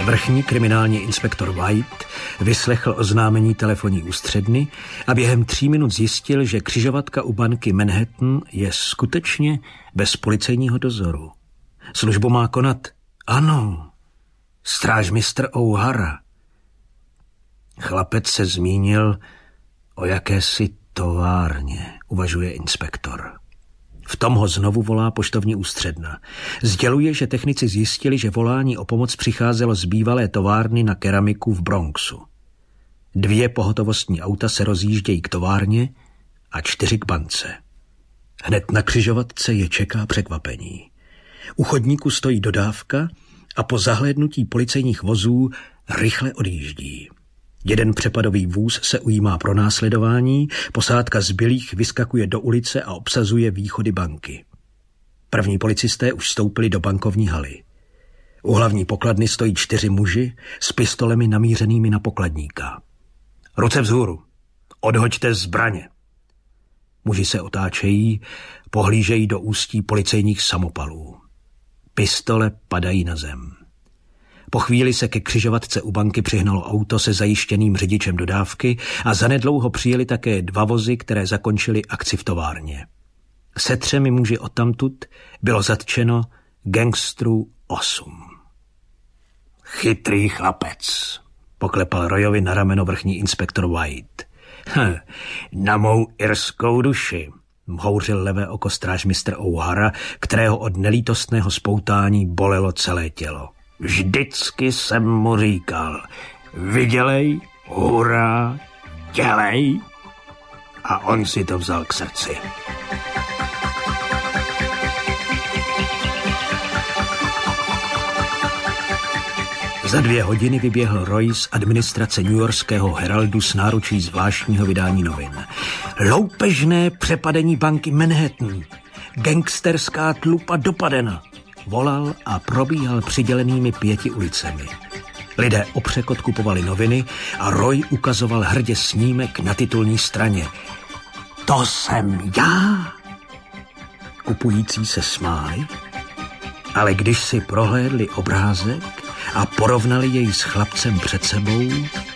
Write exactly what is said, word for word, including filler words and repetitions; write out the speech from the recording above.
Vrchní kriminální inspektor White vyslechl oznámení telefonní ústředny a během tří minut zjistil, že křižovatka u banky Manhattan je skutečně bez policejního dozoru. Službu má konat, ano, strážmistr O'Hara. Chlapec se zmínil o jakési továrně, uvažuje inspektor. V tom ho znovu volá poštovní ústředna. Sděluje, že technici zjistili, že volání o pomoc přicházelo z bývalé továrny na keramiku v Bronxu. Dvě pohotovostní auta se rozjíždějí k továrně a čtyři k bance. Hned na křižovatce je čeká překvapení. U chodníku stojí dodávka a po zahlédnutí policejních vozů rychle odjíždí. Jeden přepadový vůz se ujímá pronásledování, posádka zbylých vyskakuje do ulice a obsazuje východy banky. První policisté už vstoupili do bankovní haly. U hlavní pokladny stojí čtyři muži s pistolemi namířenými na pokladníka. Ruce vzhůru, odhoďte zbraně. Muži se otáčejí, pohlížejí do ústí policejních samopalů. Pistole padají na zem. Po chvíli se ke křižovatce u banky přihnalo auto se zajištěným řidičem dodávky a zanedlouho přijeli také dva vozy, které zakončily akci v továrně. Se třemi muži odtamtud bylo zatčeno gangstrů osm. Chytrý chlapec, poklepal Royovi na rameno vrchní inspektor White. Hm, na mou irskou duši, mhouřil levé oko strážmistr O'Hara, kterého od nelítostného spoutání bolelo celé tělo. Vždycky jsem mu říkal, vydělej, hurá, dělej. A on si to vzal k srdci. Za dvě hodiny vyběhl Roy z administrace newyorského Heraldu s náručí zvláštního vydání novin. Loupežné přepadení banky Manhattan. Gangsterská tlupa dopadena. Volal a probíhal přidělenými pěti ulicemi. Lidé opřekot kupovali noviny a Roy ukazoval hrdě snímek na titulní straně. To jsem já! Kupující se smáli, ale když si prohlédli obrázek a porovnali jej s chlapcem před sebou,